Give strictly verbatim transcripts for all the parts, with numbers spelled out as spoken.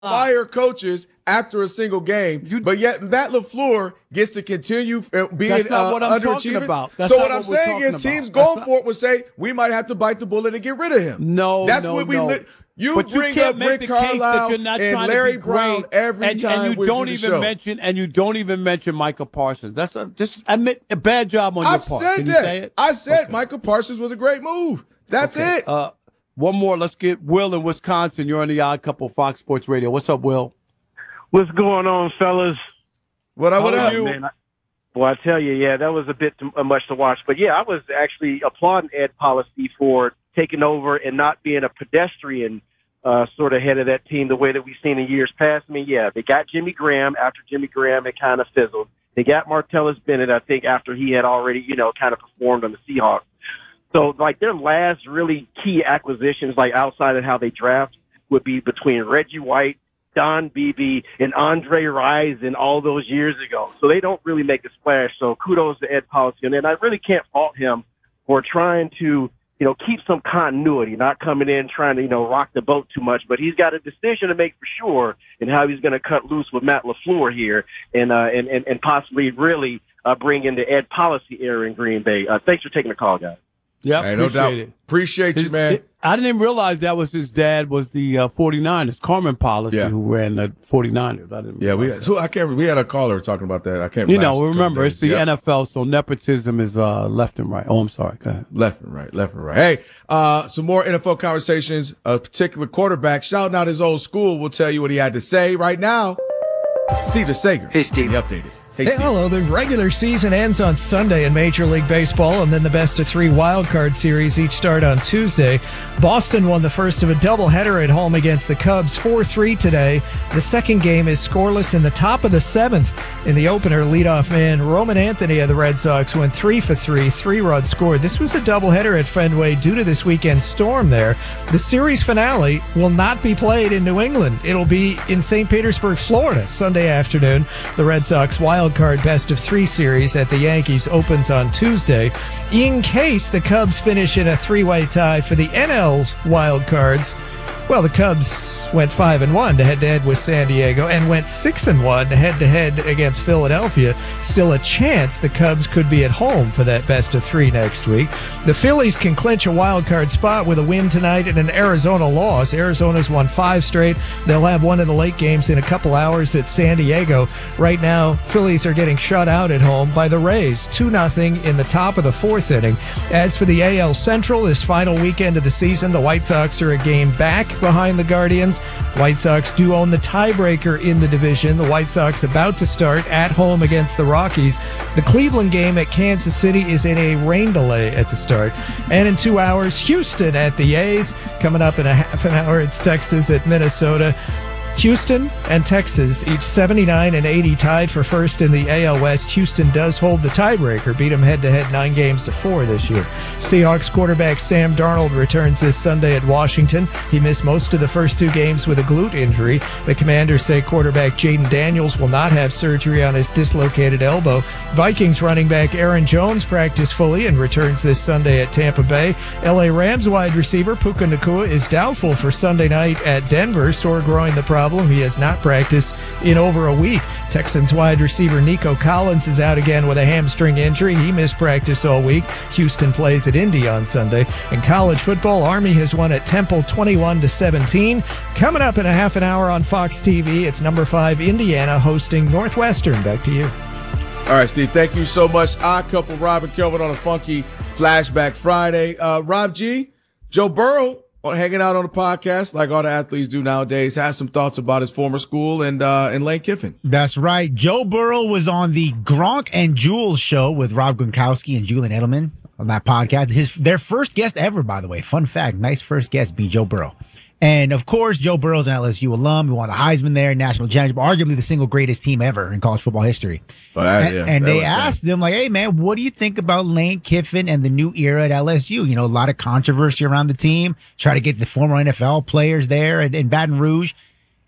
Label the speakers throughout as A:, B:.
A: fire coaches after a single game, you, but yet Matt LaFleur gets to continue being uh, underachieving.
B: About. That's
A: so what
B: what
A: I'm saying is teams
B: about.
A: going
B: That's
A: for not, it would say, we might have to bite the bullet and get rid of him.
B: No,
A: That's
B: no,
A: what we
B: no.
A: li- You
B: but
A: bring
B: you
A: up Rick Carlisle and Larry Brown every
B: and,
A: time
B: and you
A: we
B: don't
A: do the
B: even
A: show.
B: mention and you don't even mention Micah Parsons. That's a, just admit a bad job on
A: I
B: your part.
A: said
B: Can
A: that.
B: you say it?
A: I said
B: okay.
A: Micah Parsons was a great move. That's
B: okay.
A: it.
B: Uh, one more. Let's get Will in Wisconsin. You're on the Odd Couple Fox Sports Radio. What's up, Will?
C: What's going on, fellas?
A: What up? What
C: How
A: up?
C: you? Man, I, well, I tell you, yeah, that was a bit too much to watch. But yeah, I was actually applauding Ed Policy for taking over and not being a pedestrian uh, sort of head of that team the way that we've seen in years past. I mean, yeah, they got Jimmy Graham after Jimmy Graham had kind of fizzled. They got Martellus Bennett, I think, after he had already, you know, kind of performed on the Seahawks. So, like, their last really key acquisitions, like outside of how they draft, would be between Reggie White, Don Beebe, and Andre Rison all those years ago. So they don't really make a splash. So kudos to Ed Policy. And I really can't fault him for trying to, you know, keep some continuity, not coming in trying to, you know, rock the boat too much. But he's got a decision to make for sure in how he's going to cut loose with Matt LaFleur here and, uh, and, and, and possibly really uh, bring in the Ed Policy era in Green Bay. Uh, thanks for taking the call, guys.
B: Yeah,
A: hey, no doubt. It. Appreciate
B: his,
A: you, man.
B: It, I didn't even realize that was his dad was the uh, 49ers, Carmen Policy,
A: yeah.
B: who ran the 49ers. I didn't
A: yeah, we had, so I can't. We had a caller talking about that. I can't.
B: You know, remember it's the
A: yep.
B: N F L, so nepotism is uh, left and right. Oh, I'm sorry. Go ahead.
A: Left and right, left and right. Hey, uh, some more N F L conversations. A particular quarterback shouting out his old school. We'll tell you what he had to say right now. Steve DeSager.
D: Hey, Steve.
A: Updated. Hey,
E: hey hello. The regular season ends on Sunday in Major League Baseball, and then the best-of-three wild-card series each start on Tuesday. Boston won the first of a doubleheader at home against the Cubs, four three today. The second game is scoreless in the top of the seventh. In the opener, leadoff man Roman Anthony of the Red Sox went three for three, three runs scored. This was a doubleheader at Fenway due to this weekend's storm there. The series finale will not be played in New England. It'll be in Saint Petersburg, Florida, Sunday afternoon. The Red Sox wild card best of three series at the Yankees opens on Tuesday. In case the Cubs finish in a three-way tie for the N L's wild cards, well, the Cubs went five and one to head-to-head with San Diego and went six and one to head-to-head against Philadelphia. Still a chance the Cubs could be at home for that best of three next week. The Phillies can clinch a wild card spot with a win tonight and an Arizona loss. Arizona's won five straight. They'll have one of the late games in a couple hours at San Diego. Right now, Phillies are getting shut out at home by the Rays, two nothing in the top of the fourth inning. As for the A L Central, this final weekend of the season, the White Sox are a game back behind the Guardians. White Sox do own the tiebreaker in the division. The White Sox about to start at home against the Rockies. The Cleveland game at Kansas City is in a rain delay at the start. And in two hours, Houston at the A's. Coming up in a half an hour, it's Texas at Minnesota. Houston and Texas, each seventy-nine and eighty, tied for first in the A L West. Houston does hold the tiebreaker, beat them head-to-head nine games to four this year. Seahawks quarterback Sam Darnold returns this Sunday at Washington. He missed most of the first two games with a glute injury. The Commanders say quarterback Jaden Daniels will not have surgery on his dislocated elbow. Vikings running back Aaron Jones practiced fully and returns this Sunday at Tampa Bay. L A Rams wide receiver Puka Nacua is doubtful for Sunday night at Denver, sore groin the problem. He has not practiced in over a week. Texans wide receiver Nico Collins is out again with a hamstring injury. He missed practice all week. Houston plays at Indy on Sunday. In college football, Army has won at Temple twenty-one to seventeen. Coming up in a half an hour on Fox T V, it's number five Indiana hosting Northwestern. Back to you.
A: All right, Steve, thank you so much. Odd Couple, Rob and Kelvin on a funky Flashback Friday. Uh, Rob G, Joe Burrow, hanging out on the podcast like all the athletes do nowadays, has some thoughts about his former school and uh, and Lane Kiffin.
F: That's right. Joe Burrow was on the Gronk and Jules show with Rob Gronkowski and Julian Edelman on that podcast. His their first guest ever, by the way. Fun fact, nice first guest, be Joe Burrow. And, of course, Joe Burrow's an L S U alum. He won the Heisman there, national championship, arguably the single greatest team ever in college football history.
A: Well, that,
F: and
A: yeah,
F: and they
A: uh,
F: asked him, like, hey, man, what do you think about Lane Kiffin and the new era at L S U? You know, a lot of controversy around the team. Try to get the former N F L players there in, in Baton Rouge.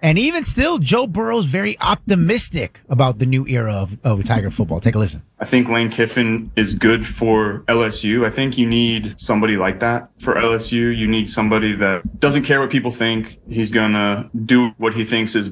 F: And even still, Joe Burrow's very optimistic about the new era of, of Tiger football. Take a listen.
D: I think Lane Kiffin is good for L S U. I think you need somebody like that for L S U. You need somebody that doesn't care what people think. He's going to do what he thinks is